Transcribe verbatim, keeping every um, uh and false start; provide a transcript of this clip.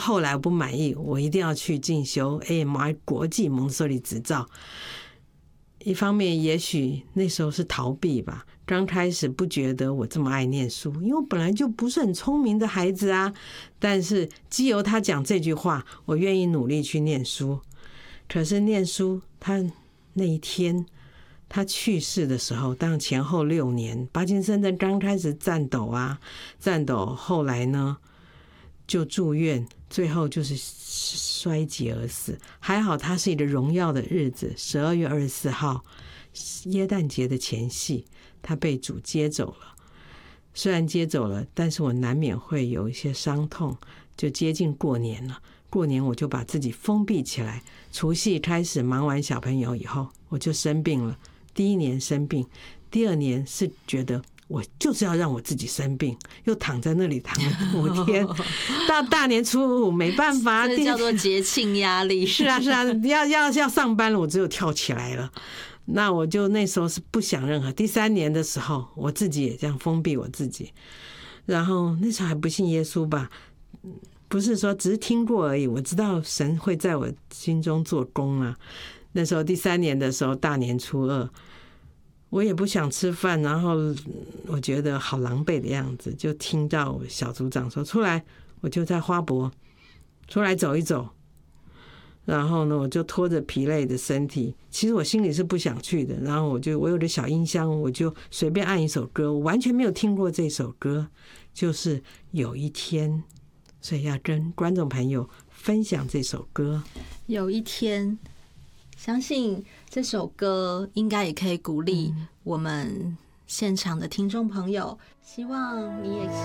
后来我不满意，我一定要去进修 A M I 国际蒙特梭利执照。一方面也许那时候是逃避吧，刚开始不觉得我这么爱念书，因为我本来就不是很聪明的孩子啊。但是藉由他讲这句话，我愿意努力去念书。可是念书，他那一天他去世的时候，当然前后六年，帕金森症刚开始颤抖啊，颤抖，后来呢就住院，最后就是衰竭而死。还好他是一个荣耀的日子，十二月二十四号，耶诞节的前夕，他被主接走了。虽然接走了，但是我难免会有一些伤痛。就接近过年了，过年我就把自己封闭起来。除夕开始忙完小朋友以后，我就生病了。第一年生病，第二年是觉得我就是要让我自己生病，又躺在那里躺了五天。到大年初五没办法， 这叫做节庆压力。 是啊是啊，要要要上班了，我只有跳起来了。那我就那时候是不想任何。第三年的时候，我自己也这样封闭我自己。然后那时候还不信耶稣吧，不是说只是听过而已，我知道神会在我心中做工啊。那时候第三年的时候，大年初二，我也不想吃饭，然后我觉得好狼狈的样子，就听到小组长说出来，我就在花博出来走一走。然后呢，我就拖着疲累的身体，其实我心里是不想去的。然后我就我有个小音箱，我就随便按一首歌，我完全没有听过这首歌，就是有一天，所以要跟观众朋友分享这首歌。 有一天，相信这首歌应该也可以鼓励我们现场的听众朋友，希望你也